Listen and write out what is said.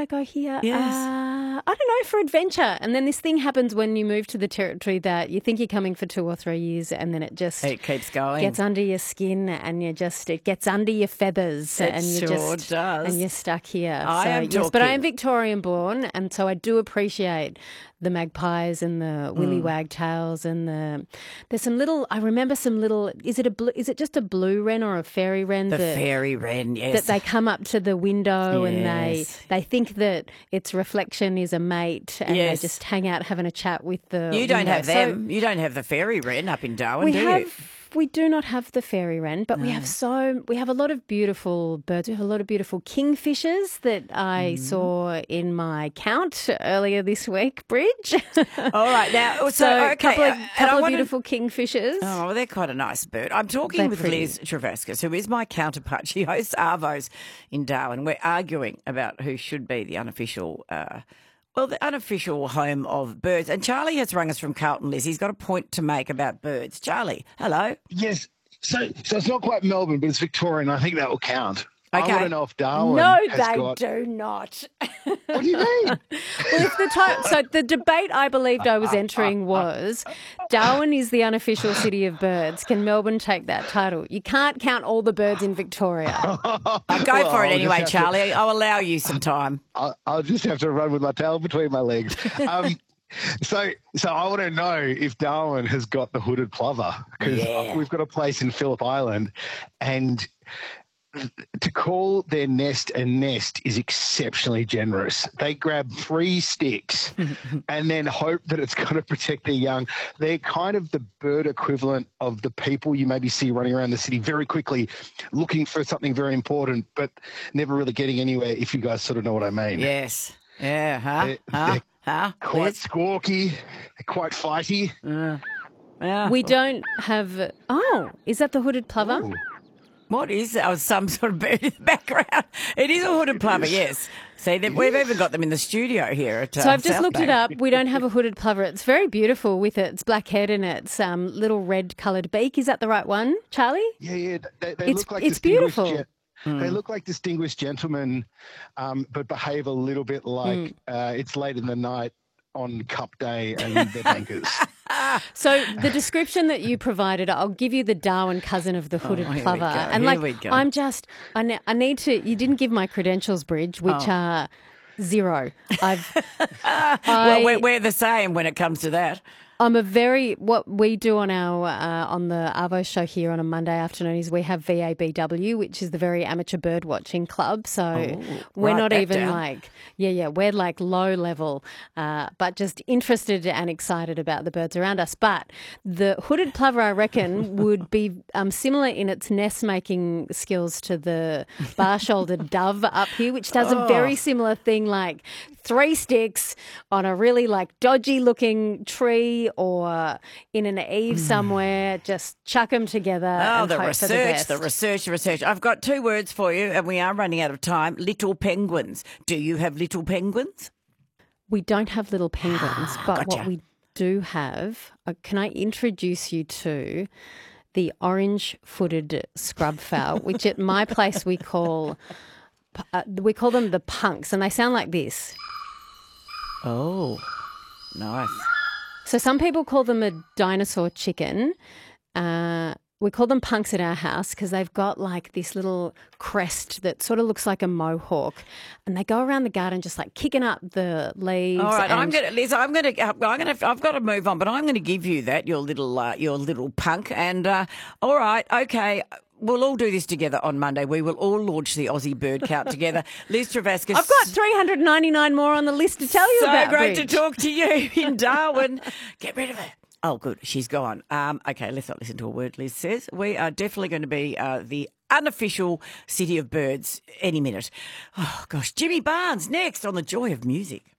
I go here? Yes. I don't know, for adventure. And then this thing happens when you move to the territory that you think you're coming for 2 or 3 years, and then it keeps going. gets under your skin, and it gets under your feathers, and you does. and you're stuck here. Yes, but I am Victorian born, and so I do appreciate the magpies and the willy wagtails and there's some little. I remember some little. Is it just a blue wren or a fairy wren? The fairy wren, yes. That they come up to the window and Yes. they think that its reflection is a mate, and Yes. they just hang out having a chat with the. You don't window. have them. You don't have the fairy wren up in Darwin, do you? We do not have the fairy wren, but we have a lot of beautiful birds. We have a lot of beautiful kingfishers that I saw in my count earlier this week, Bridge. All right, now, so a couple of beautiful kingfishers. Oh, well, they're quite a nice bird. I'm talking with pretty. Liz Travascus, who is my counterpart. She hosts Arvos in Darwin. We're arguing about who should be the unofficial the unofficial home of birds. And Charlie has rung us from Carlton, Liz. He's got a point to make about birds. Charlie, hello. Yes. So it's not quite Melbourne, but it's Victorian. I think that will count. Okay. I want to know if Darwin No, has they got... do not. What do you mean? Well, so the debate I believed I was entering was Darwin is the unofficial city of birds. Can Melbourne take that title? You can't count all the birds in Victoria. Go for it anyway, Charlie. I'll allow you some time. I'll just have to run with my tail between my legs. So I want to know if Darwin has got the hooded plover, because we've got a place in Phillip Island, and to call their nest a nest is exceptionally generous. They grab 3 sticks and then hope that it's going to protect their young. They're kind of the bird equivalent of the people you maybe see running around the city very quickly looking for something very important, but never really getting anywhere, if you guys sort of know what I mean. Yes. Yeah. They're quite squawky. They're quite fighty. Yeah. We don't have. Oh, is that the hooded plover? Ooh. What is that? Oh, some sort of bird in the background. It is a hooded plover, yes. See, we've even got them in the studio here at So I've just South looked Bay. it up. We don't have a hooded plover. It's very beautiful with its black head and its little red-coloured beak. Is that the right one, Charlie? Yeah. They It's- look like it's distinguished beautiful. They look like distinguished gentlemen, but behave a little bit like it's late in the night on Cup Day and they're bankers. So the description that you provided, I'll give you the Darwin cousin of the hooded here we plover. go, And here we go. I'm just, I need to, you didn't give my credentials, Bridge, which are 0. Well, we're the same when it comes to that. I'm what we do on our on the Arvo show here on a Monday afternoon is we have VABW, which is the Very Amateur Bird Watching Club. So we're write not that even down. like, we're like low level, but just interested and excited about the birds around us. But the hooded plover, I reckon, would be similar in its nest making skills to the bar-shouldered dove up here, which does a very similar thing, like 3 sticks on a really like dodgy looking tree or in an eave somewhere. Just chuck them together. Oh, and the hope for the research. I've got 2 words for you, and we are running out of time. Little penguins. Do you have little penguins? We don't have little penguins, but Gotcha. what we do have, can I introduce you to the orange-footed scrub fowl, which at my place we call them the punks, and they sound like this. Oh, nice. So some people call them a dinosaur chicken. We call them punks at our house because they've got like this little crest that sort of looks like a mohawk, and they go around the garden just like kicking up the leaves. All right, and Liz. I've got to move on, but I'm going to give you that your little punk. And all right, okay. We'll all do this together on Monday. We will all launch the Aussie bird count together. Liz Travascus. I've got 399 more on the list to tell you about. So great Bridge. to talk to you in Darwin. Get rid of her. Oh, good. She's gone. Okay, let's not listen to a word Liz says. We are definitely going to be the unofficial city of birds any minute. Oh, gosh. Jimmy Barnes next on The Joy of Music.